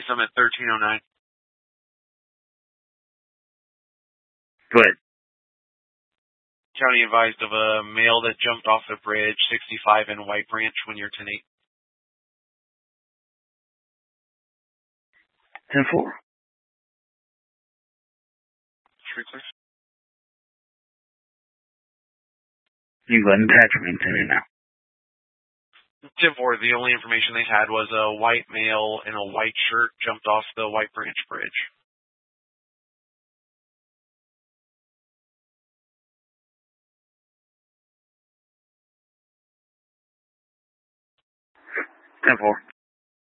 I'm at 1309. Go ahead. County advised of a male that jumped off the bridge, 65 in White Branch, when you're 10-8. 10-4. Street clear. You go ahead and patch me in now. 10-4, the only information they had was a white male in a white shirt jumped off the White Branch Bridge. Ten-4.